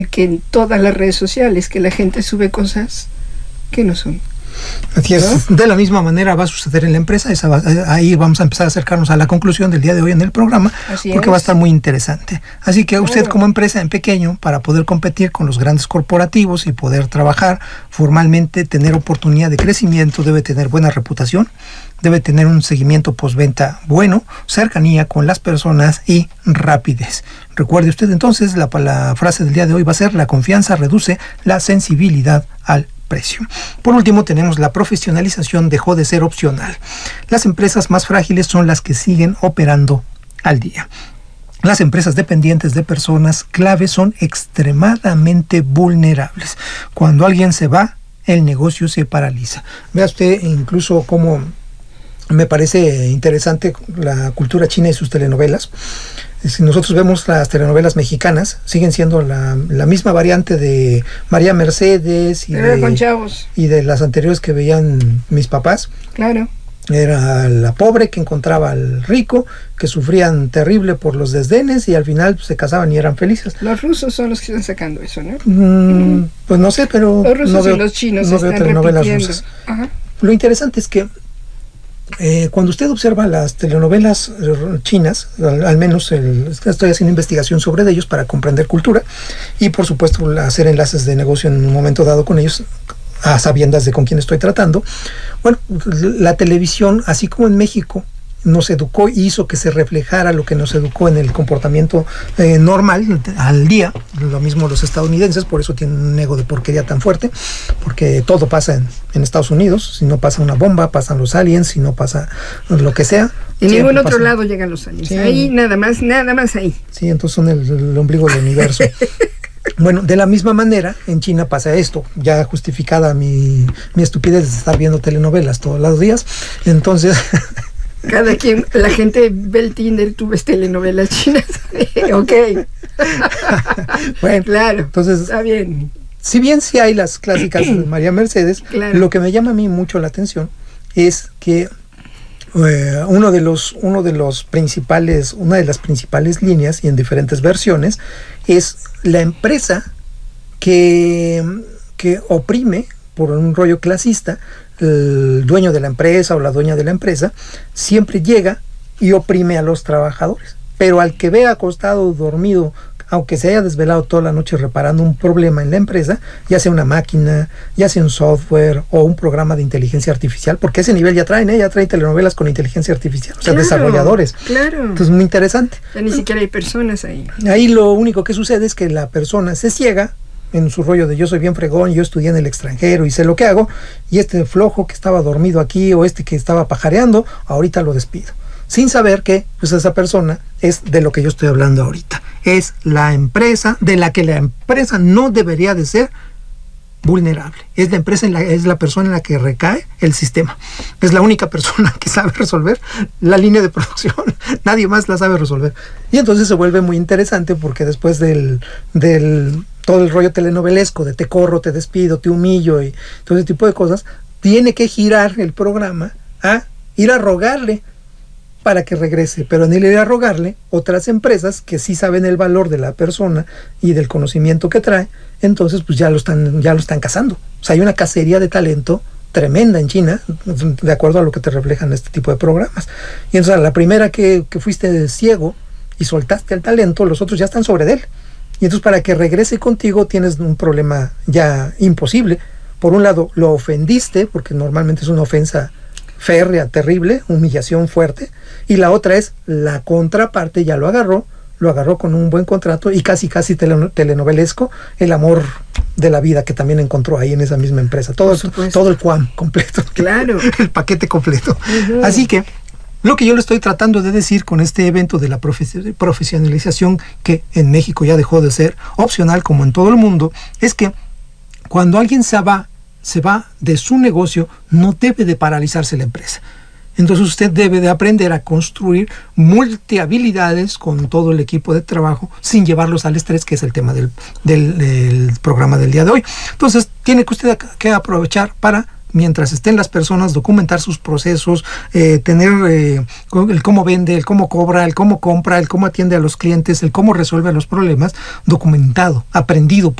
que en todas las redes sociales, que la gente sube cosas que no son. Así es, ¿no? De la misma manera va a suceder en la empresa. Ahí vamos a empezar a acercarnos a la conclusión del día de hoy en el programa, porque va a estar muy interesante. Así que usted, como empresa en pequeño, para poder competir con los grandes corporativos y poder trabajar formalmente, tener oportunidad de crecimiento, debe tener buena reputación, debe tener un seguimiento postventa bueno, cercanía con las personas y rapidez. Recuerde usted entonces, la frase del día de hoy va a ser: la confianza reduce la sensibilidad al precio. Por último, tenemos la profesionalización dejó de ser opcional. Las empresas más frágiles son las que siguen operando al día. Las empresas dependientes de personas clave son extremadamente vulnerables. Cuando alguien se va, el negocio se paraliza. Vea usted incluso cómo me parece interesante la cultura china y sus telenovelas. Si nosotros vemos las telenovelas mexicanas, siguen siendo la misma variante de María Mercedes y de las anteriores que veían mis papás. Claro. Era la pobre que encontraba al rico, que sufrían terrible por los desdenes y al final se casaban y eran felices. Los rusos son los que están sacando eso, ¿no? Pues no sé, pero los rusos y los chinos no veo telenovelas rusas. Ajá. Lo interesante es que cuando usted observa las telenovelas chinas, al menos estoy haciendo investigación sobre ellos para comprender cultura y por supuesto hacer enlaces de negocio en un momento dado con ellos, a sabiendas de con quién estoy tratando. Bueno, la televisión, así como en México nos educó y hizo que se reflejara lo que nos educó en el comportamiento normal al día, lo mismo los estadounidenses, por eso tienen un ego de porquería tan fuerte, porque todo pasa en Estados Unidos. Si no pasa una bomba, pasan los aliens, si no pasa lo que sea. En ningún otro lado llegan los aliens, sí. Ahí nada más ahí. Sí, entonces son el ombligo del universo. Bueno, de la misma manera, en China pasa esto, ya justificada mi estupidez de estar viendo telenovelas todos los días, entonces... Cada quien, la gente ve el Tinder, tú ves telenovelas chinas. Ok. Bueno, claro, entonces, está bien. Si bien sí hay las clásicas de María Mercedes, claro, lo que me llama a mí mucho la atención es que una de las principales líneas, y en diferentes versiones, es la empresa que oprime, por un rollo clasista. El dueño de la empresa o la dueña de la empresa siempre llega y oprime a los trabajadores, pero al que ve acostado, dormido, aunque se haya desvelado toda la noche reparando un problema en la empresa, ya sea una máquina, ya sea un software o un programa de inteligencia artificial, porque ese nivel ya traen telenovelas con inteligencia artificial, o sea, claro, desarrolladores. Claro. Entonces, muy interesante. Ya ni siquiera hay personas ahí. Ahí lo único que sucede es que la persona se ciega en su rollo de yo soy bien fregón, yo estudié en el extranjero y sé lo que hago, y este flojo que estaba dormido aquí o este que estaba pajareando, ahorita lo despido, sin saber que pues esa persona es de lo que yo estoy hablando ahorita, es la empresa de la que la empresa no debería de ser vulnerable, es la empresa es la persona en la que recae el sistema, es la única persona que sabe resolver la línea de producción, nadie más la sabe resolver, y entonces se vuelve muy interesante porque después del todo el rollo telenovelesco de te corro, te despido, te humillo y todo ese tipo de cosas, tiene que girar el programa a ir a rogarle para que regrese, pero en el ir a rogarle, otras empresas que sí saben el valor de la persona y del conocimiento que trae, entonces pues ya lo están cazando. O sea, hay una cacería de talento tremenda en China, de acuerdo a lo que te reflejan este tipo de programas. Y entonces a la primera que fuiste ciego y soltaste al talento, los otros ya están sobre de él. Y entonces para que regrese contigo tienes un problema ya imposible. Por un lado, lo ofendiste, porque normalmente es una ofensa férrea, terrible, humillación fuerte. Y la otra es, la contraparte ya lo agarró con un buen contrato y casi telenovelesco, el amor de la vida que también encontró ahí en esa misma empresa. Todo el QAM completo. Claro. El paquete completo. Uh-huh. Así que, lo que yo le estoy tratando de decir con este evento de la profesionalización, que en México ya dejó de ser opcional como en todo el mundo, es que cuando alguien se va de su negocio, no debe de paralizarse la empresa. Entonces usted debe de aprender a construir multihabilidades con todo el equipo de trabajo sin llevarlos al estrés, que es el tema del programa del día de hoy. Entonces tiene que usted que aprovechar para mientras estén las personas, documentar sus procesos, tener el cómo vende, el cómo cobra, el cómo compra, el cómo atiende a los clientes, el cómo resuelve los problemas, documentado, aprendido